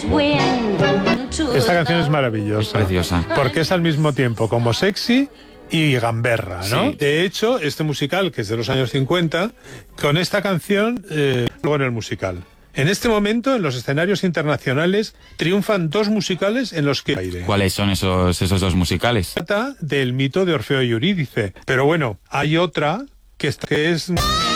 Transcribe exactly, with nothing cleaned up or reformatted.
Esta canción es maravillosa. Preciosa. Porque es al mismo tiempo como sexy y gamberra, ¿no? Sí. De hecho, este musical, que es de los años cincuenta, con esta canción, eh, luego en el musical. En este momento, en los escenarios internacionales, triunfan dos musicales en los que... ¿Cuáles son esos, esos dos musicales? Trata del mito de Orfeo y Eurídice. Pero bueno, hay otra que es... Que es